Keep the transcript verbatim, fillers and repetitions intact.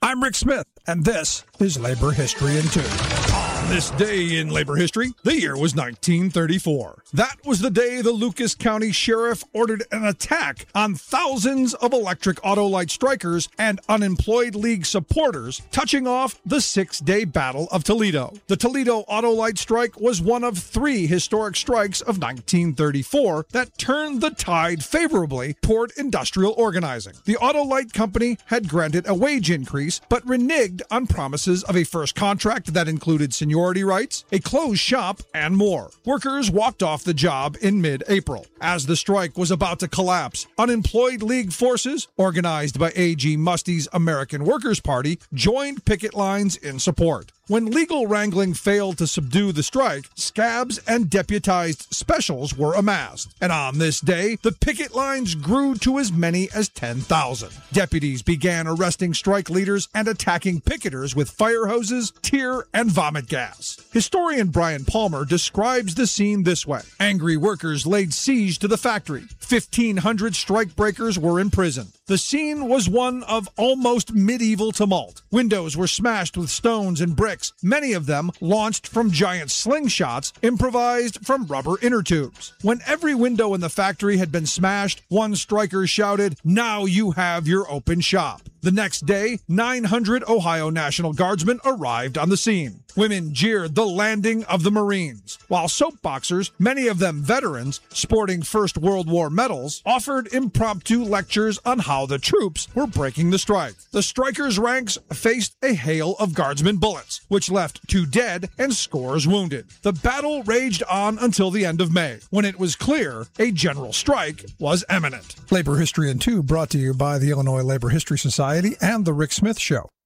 I'm Rick Smith, and this is Labor History in Two. On this day in labor history, the year was nineteen thirty-four. That was the day the Lucas County Sheriff ordered an attack on thousands of electric Autolite strikers and unemployed league supporters, touching off the six-day Battle of Toledo. The Toledo Autolite strike was one of three historic strikes of nineteen thirty-four that turned the tide favorably toward industrial organizing. The Autolite Company had granted a wage increase, but reneged on promises of a first contract that included seniority rights, a closed shop, and more. Workers walked off the job in mid-April. As the strike was about to collapse, unemployed league forces, organized by A G Musty's American Workers' Party, joined picket lines in support. When legal wrangling failed to subdue the strike, scabs and deputized specials were amassed. And on this day, the picket lines grew to as many as ten thousand. Deputies began arresting strike leaders and attacking picketers with fire hoses, tear, and vomit gas. Historian Brian Palmer describes the scene this way. Angry workers laid siege to the factory. fifteen hundred strikebreakers were imprisoned. The scene was one of almost medieval tumult. Windows were smashed with stones and bricks, many of them launched from giant slingshots improvised from rubber inner tubes. When every window in the factory had been smashed, one striker shouted, "Now you have your open shop." The next day, nine hundred Ohio National Guardsmen arrived on the scene. Women jeered the landing of the Marines, while soapboxers, many of them veterans, sporting First World War medals, offered impromptu lectures on how the troops were breaking the strike. The strikers' ranks faced a hail of Guardsmen bullets, which left two dead and scores wounded. The battle raged on until the end of May, when it was clear a general strike was imminent. Labor History in Two brought to you by the Illinois Labor History Society and The Rick Smith Show.